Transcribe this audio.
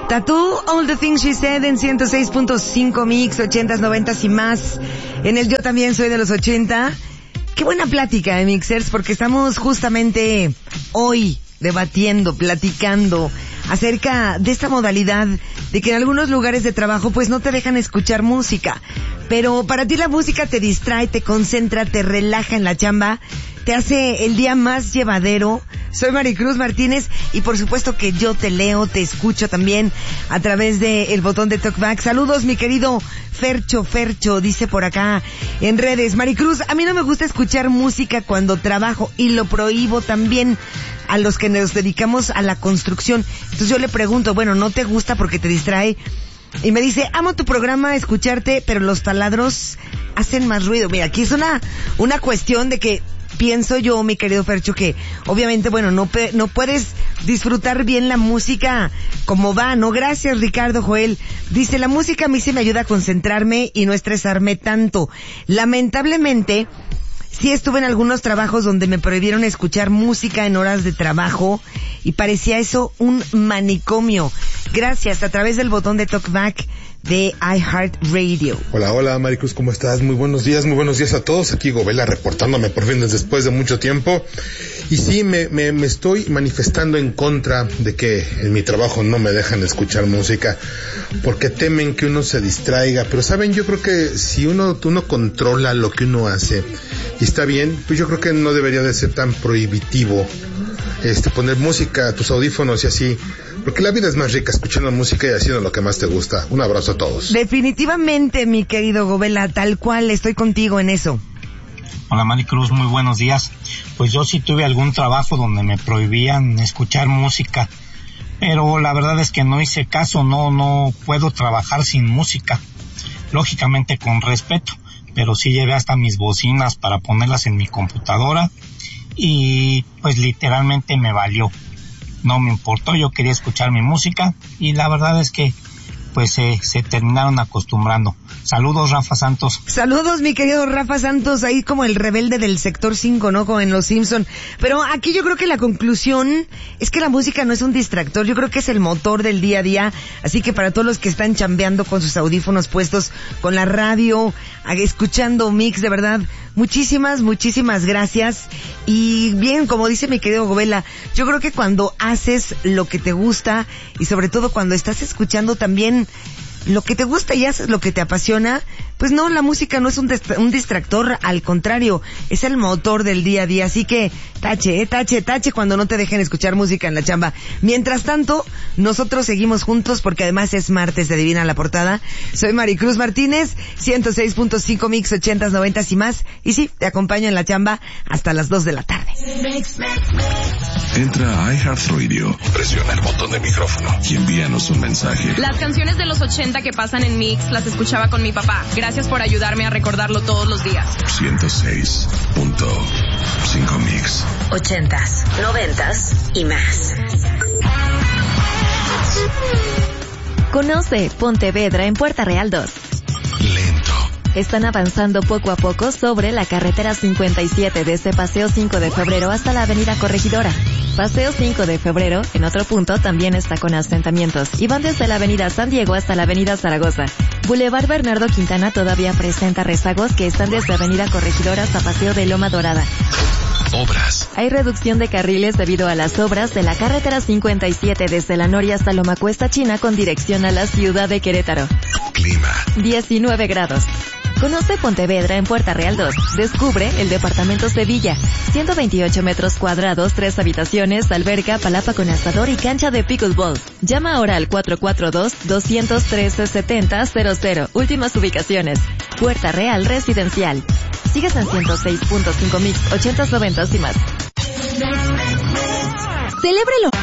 Tattoo, All the Things She Said en 106.5 Mix, 80s, 90s y más. En el Yo También Soy de los 80. Qué buena plática de Mixers, porque estamos justamente hoy debatiendo, platicando acerca de esta modalidad de que en algunos lugares de trabajo pues no te dejan escuchar música, pero para ti la música te distrae, te concentra, te relaja en la chamba, te hace el día más llevadero. Soy Maricruz Martínez y por supuesto que yo te leo, te escucho también a través de el botón de Talkback. Saludos, mi querido Fercho, dice por acá en redes. Maricruz, a mí no me gusta escuchar música cuando trabajo y lo prohíbo también a los que nos dedicamos a la construcción. Entonces yo le pregunto, bueno, ¿no te gusta porque te distrae? Y me dice, amo tu programa, escucharte, pero los taladros hacen más ruido. Mira, aquí es una cuestión de que pienso yo, mi querido Fercho, que obviamente, bueno, no puedes disfrutar bien la música como va, ¿no? Gracias, Ricardo Joel. Dice, la música a mí sí me ayuda a concentrarme y no estresarme tanto. Lamentablemente, sí estuve en algunos trabajos donde me prohibieron escuchar música en horas de trabajo y parecía eso un manicomio. Gracias, a través del botón de Talkback de iHeartRadio. Hola Maricruz, ¿cómo estás? Muy buenos días a todos. Aquí Gobela reportándome por fin después de mucho tiempo. Y sí, me estoy manifestando en contra de que en mi trabajo no me dejan escuchar música porque temen que uno se distraiga. Pero saben, yo creo que si uno controla lo que uno hace y está bien, pues yo creo que no debería de ser tan prohibitivo poner música a tus audífonos y así, porque la vida es más rica escuchando música y haciendo lo que más te gusta. Un abrazo a todos. Definitivamente, mi querido Gobela, tal cual, estoy contigo en eso. Hola Maricruz, muy buenos días. Pues yo sí tuve algún trabajo donde me prohibían escuchar música, pero la verdad es que no hice caso, no puedo trabajar sin música, lógicamente con respeto, pero sí llevé hasta mis bocinas para ponerlas en mi computadora y pues literalmente me valió. No me importó, yo quería escuchar mi música y la verdad es que pues se terminaron acostumbrando. Saludos, Rafa Santos. Saludos, mi querido Rafa Santos, ahí como el rebelde del sector 5, ¿no? Como en Los Simpson. Pero aquí yo creo que la conclusión es que la música no es un distractor, yo creo que es el motor del día a día. Así que para todos los que están chambeando con sus audífonos puestos, con la radio, escuchando Mix, de verdad, muchísimas gracias. Y bien, como dice mi querido Gobela, yo creo que cuando haces lo que te gusta y sobre todo cuando estás escuchando también lo que te gusta y haces lo que te apasiona, pues no, la música no es un distractor, al contrario, es el motor del día a día. Así que tache cuando no te dejen escuchar música en la chamba. Mientras tanto, nosotros seguimos juntos porque además es martes de Adivina la Portada. Soy Maricruz Martínez, 106.5 Mix, 80s, 90s y más. Y sí, te acompaño en la chamba hasta las 2 de la tarde. Entra a iHeartRadio, presiona el botón de micrófono y envíanos un mensaje. Las canciones de los 80 que pasan en Mix las escuchaba con mi papá. Gracias por ayudarme a recordarlo todos los días. 106.5 Mix. 80s, 90s y más. Conoce Pontevedra en Puerta Real 2. Lento. Están avanzando poco a poco sobre la carretera 57 desde Paseo 5 de Febrero hasta la Avenida Corregidora. Paseo 5 de Febrero, en otro punto, también está con asentamientos y van desde la Avenida San Diego hasta la Avenida Zaragoza. Boulevard Bernardo Quintana todavía presenta rezagos que están desde Avenida Corregidora hasta Paseo de Loma Dorada. Obras. Hay reducción de carriles debido a las obras de la carretera 57 desde La Noria hasta Loma Cuesta China con dirección a la ciudad de Querétaro. Clima. 19 grados. Conoce Pontevedra en Puerta Real 2. Descubre el departamento Sevilla. 128 metros cuadrados, 3 habitaciones, alberca, palapa con asador y cancha de pickleball. Llama ahora al 442-213-7000. Últimas ubicaciones. Puerta Real Residencial. Sigues en 106.5 Mix, 80s, 90s y más. Celébrelo.